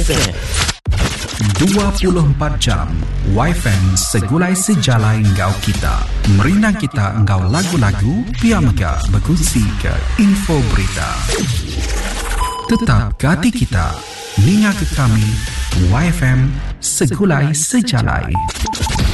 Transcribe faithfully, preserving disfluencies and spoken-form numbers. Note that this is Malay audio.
F M. dua puluh empat jam Y F M segulai sejalai engkau kita. Merindang kita engkau lagu-lagu, pia mega berkongsi ke info berita. Tetap ke hati kita, ninga ke kami, Y F M segulai sejalai.